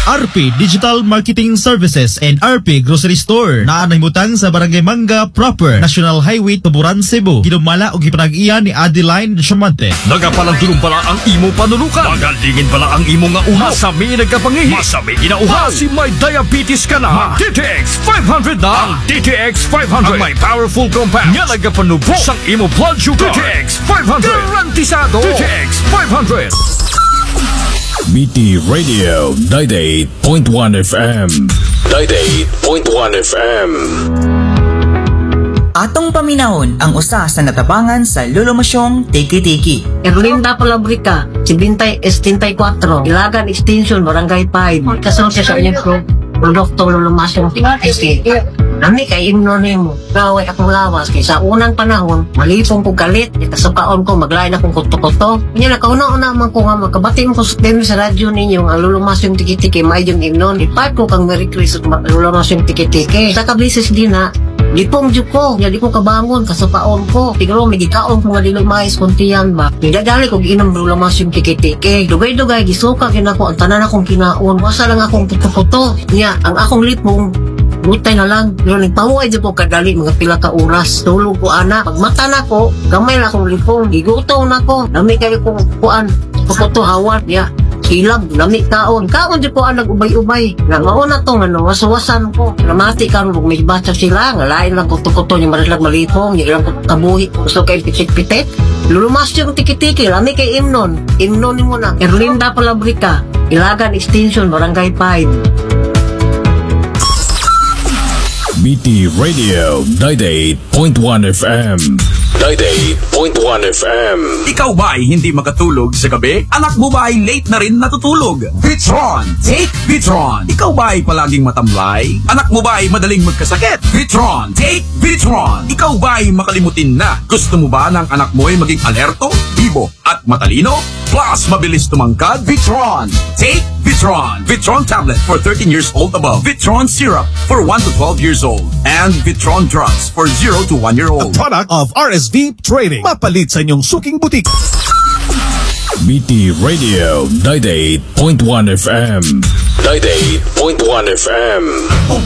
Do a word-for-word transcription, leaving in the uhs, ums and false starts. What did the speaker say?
R P Digital Marketing Services and R P Grocery Store na nahimutang sa Barangay Manga Proper, National Highway, Tuburan, Cebu. Ginumala o gipanag-iya ni Adeline Diamante. Nagapalang pala ang imo panulukan. Magalingin pala ang imo nga uhaw. Masami nagkapangihi. Masami ginauhaw. Si may diabetes ka na. D T X five hundred na. Ang D T X five hundred. Ang may powerful compound. Nga nagapanubo sang imo blood sugar. D T X five hundred. Garantisado. D T X five hundred. B T Radio ninety-eight point one F M. ninety-eight point one F M. Atong paminahon ang usa sa natabangan sa lulumasyong tiki-tiki. Erlinda Palabrica, Sibintay seventy-four, Ilagan Extension, Barangay five. Kasunod siya sa inyong pro, produkto lulumasyong tiki-tiki. Nami kay imnonim mo, gaway akong lawas kay sa unang panahon, malipong ko galit, itasukaon ko, maglain akong kuto-kuto. Kanya nakauna-una man ko nga, makabati mo ko sa radyo ninyo, ang lulumasyong tiki-tiki, may yung imnon. Ipat ko kang Merry Christmas, lulumasyong tiki-tiki. Sa kabisis din na, lipong dyo ko, nga di ko kabangon, kasupaon ko. Tigro, may gikaon ko nga di lumayas kuntiyan ba. Nagdadali ko ginom lulumasyong tiki-tiki. Dugay-dugay, gisuka kinako, ang tanan akong kinaon, wasa lang akong kuto-kuto. Nya, ang akong lipong, butay na lang. Pero nagpahuay dyan po kadali, mga pila ka oras. Tulog ko, ana. Pagmata na ko, gamay na akong lipong. Giguto na ko. Dami kayo kong kuan. Pukuto hawan. Ya, silag. Dami kaon. Kaon dyan po ang nag-ubay-ubay. Nga mauna to, nga nawasawasan ko. Namati ka rin, may basa sila. Nga lain lang kuto-kuto niya marilag malipong. Yung ilang kabuhi. Gusto kayo pitit-pitit. Lulumas yung tiki-tiki. Lami kay Imnon. Imnon ni mo na. Erlinda Palabrica, Ilagan Extension, Barangay five. B T Radio ninety-eight point one F M. ninety-eight point one F M. Ikaw ba'y hindi makatulog sa gabi? Anak mo ba'y late na rin natutulog? Vitron! Take Vitron! Ikaw ba'y palaging matamlay? Anak mo ba'y madaling magkasakit? Vitron! Take Vitron! Ikaw ba'y makalimutin na? Gusto mo ba ng anak mo ay maging alerto, bibo at matalino? Plus, mabilis tumangkad? Vitron! Take Vitron! Vitron tablet for thirteen years old above. Vitron syrup for one to twelve years old. And Vitron drops for zero to one year old. A product of R S V Trading. Mapalit sa inyong suking butik. B T Radio ninety-eight point one F M. ninety-eight point one F M.